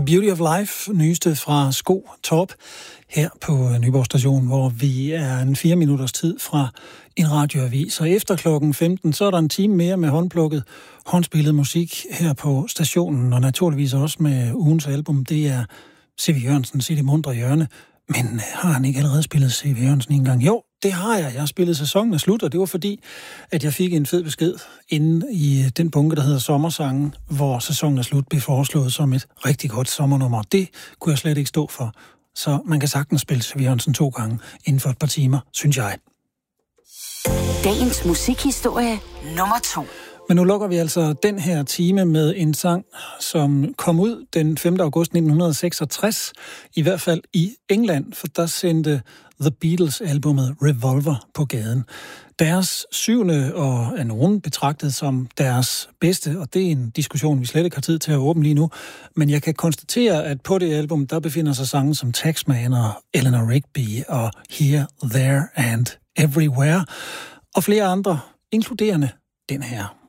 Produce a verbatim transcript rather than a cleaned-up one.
The Beauty of Life, nyeste fra Sko Torp, her på Nyborg Station, hvor vi er en fire minutters tid fra en radioavis. Og efter klokken femten, så er der en time mere med håndplukket, håndspillet musik her på stationen, og naturligvis også med ugens album. Det er C V Jørgensens I det mundre hjørne. Men har han ikke allerede spillet C V Jørgensen en gang? Jo, det har jeg. Jeg har spillet sæsonen er slut, og det var fordi, at jeg fik en fed besked inde i den bunke, der hedder Sommersangen, hvor sæsonen er slut, blev foreslået som et rigtig godt sommernummer. Det kunne jeg slet ikke stå for. Så man kan sagtens spille C V Jørgensen to gange inden for et par timer, synes jeg. Dagens musikhistorie nummer to. Men nu lukker vi altså den her time med en sang, som kom ud den femte august nitten seksogtres, i hvert fald i England, for der sendte The Beatles albumet Revolver på gaden. Deres syvende, og af nogen betragtet som deres bedste, og det er en diskussion, vi slet ikke har tid til at åbne lige nu, men jeg kan konstatere, at på det album, der befinder sig sange som Taxman og Eleanor Rigby og Here, There and Everywhere, og flere andre, inkluderende den her.